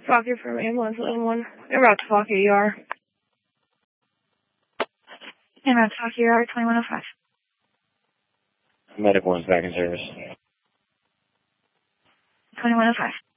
Fokker from ambulance 11. En route to Fokker ER. En route to Fokker ER 2105. Medic 1's back in service. 2105.